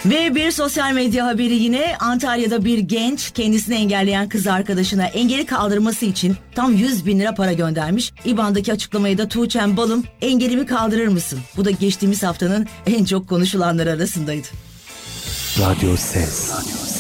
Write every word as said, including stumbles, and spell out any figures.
Ve bir sosyal medya haberi yine. Antalya'da bir genç kendisini engelleyen kız arkadaşına engeli kaldırması için tam yüz bin lira para göndermiş. İBAN'daki açıklamayı da Tuğçen Balım, engelimi kaldırır mısın? Bu da geçtiğimiz haftanın en çok konuşulanlar arasındaydı. Radyo Ses. Radyo Ses.